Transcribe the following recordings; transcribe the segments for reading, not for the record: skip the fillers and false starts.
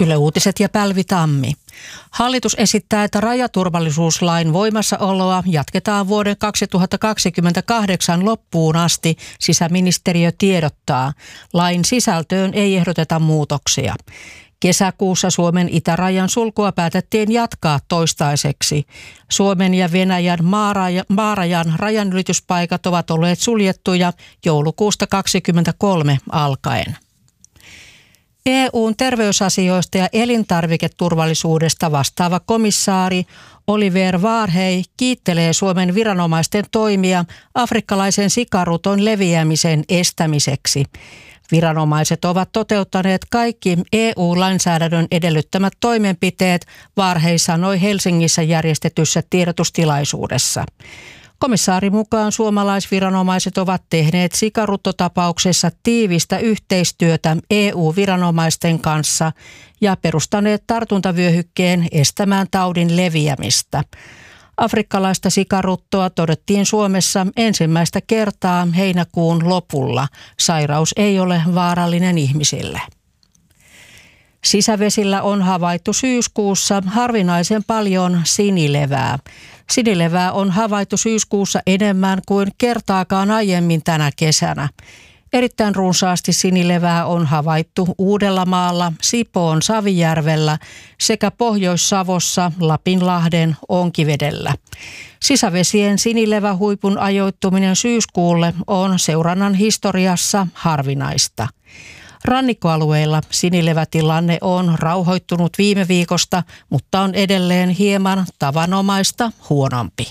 Yle Uutiset ja Pälvi Tammi. Hallitus esittää, että rajaturvallisuuslain voimassaoloa jatketaan vuoden 2028 loppuun asti, sisäministeriö tiedottaa. Lain sisältöön ei ehdoteta muutoksia. Kesäkuussa Suomen itärajan sulkua päätettiin jatkaa toistaiseksi. Suomen ja Venäjän maarajan rajanylityspaikat ovat olleet suljettuja joulukuusta 2023 alkaen. EU:n terveysasioista ja elintarviketurvallisuudesta vastaava komissaari Oliver Varhey kiittelee Suomen viranomaisten toimia afrikkalaisen sikaruton leviämisen estämiseksi. Viranomaiset ovat toteuttaneet kaikki EU-lainsäädännön edellyttämät toimenpiteet, Varhey sanoi Helsingissä järjestetyssä tiedotustilaisuudessa. Komissaarin mukaan suomalaisviranomaiset ovat tehneet sikaruttotapauksessa tiivistä yhteistyötä EU-viranomaisten kanssa ja perustaneet tartuntavyöhykkeen estämään taudin leviämistä. Afrikkalaista sikaruttoa todettiin Suomessa ensimmäistä kertaa heinäkuun lopulla. Sairaus ei ole vaarallinen ihmisille. Sisävesillä on havaittu syyskuussa harvinaisen paljon sinilevää. Sinilevää on havaittu syyskuussa enemmän kuin kertaakaan aiemmin tänä kesänä. Erittäin runsaasti sinilevää on havaittu Uudellamaalla, Sipoon Savijärvellä sekä Pohjois-Savossa, Lapinlahden Onkivedellä. Sisävesien sinilevähuipun ajoittuminen syyskuulle on seurannan historiassa harvinaista. Rannikkoalueilla sinilevätilanne on rauhoittunut viime viikosta, mutta on edelleen hieman tavanomaista huonompi.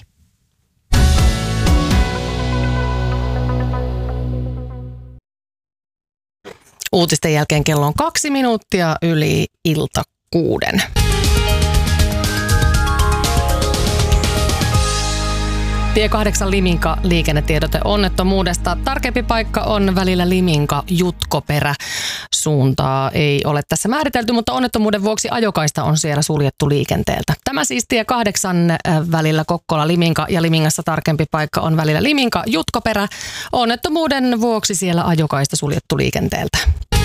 Uutisten jälkeen kello on 2 minuuttia yli ilta 6. Tie 8 Liminka liikennetiedote onnettomuudesta. Tarkempi paikka on välillä Liminka-Jutkoperä. Suuntaa ei ole tässä määritelty, mutta onnettomuuden vuoksi ajokaista on siellä suljettu liikenteeltä. Tämä siis tie 8 välillä Kokkola-Liminka ja Limingassa tarkempi paikka on välillä Liminka-Jutkoperä. Onnettomuuden vuoksi siellä ajokaista suljettu liikenteeltä.